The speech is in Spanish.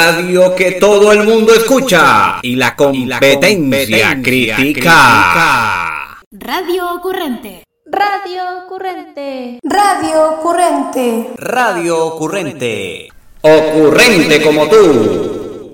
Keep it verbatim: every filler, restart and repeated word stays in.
radio que todo el mundo escucha y la competencia, critica. Radio Ocurrente. Radio Ocurrente. Radio Ocurrente. Radio Ocurrente. Ocurrente como tú.